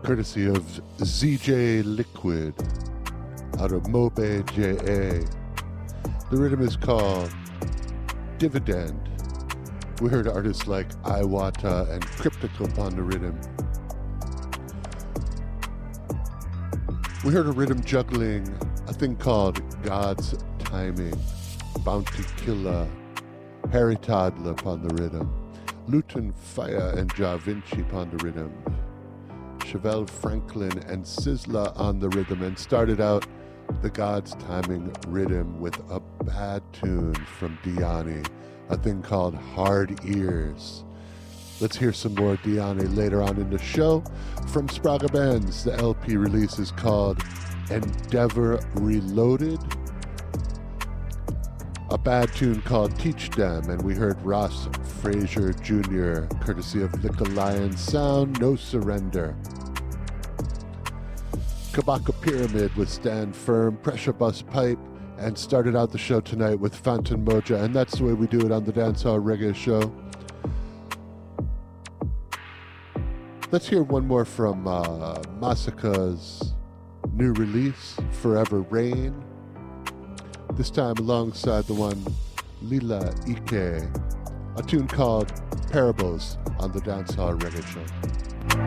courtesy of ZJ Liquid out of Mobe JA. The rhythm is called Dividend. We heard artists like Iwata and Cryptic upon the rhythm. We heard a rhythm juggling a thing called God's Timing. Bounty Killer, Harry Toddler upon the rhythm. Luton Fire and Ja Vinci upon the rhythm. Chevelle Franklin and Sizzla on the rhythm, and started out the God's Timing rhythm with a bad tune from Diani, a thing called Hard Ears. Let's hear some more Diani later on in the show. From Sprague Benz, the LP release is called Endeavor Reloaded. A bad tune called Teach Them, and we heard Ross Frazier Jr., courtesy of Lick a Lion Sound, No Surrender. Kabaka Pyramid with Stand Firm, Pressure Bus Pipe, and started out the show tonight with Fountain Moja, and that's the way we do it on the Dancehall Reggae Show. Let's hear one more from Masaka's new release, Forever Rain. This time alongside the one Lila Ike, a tune called Parables on the Dancehall Reggae Show.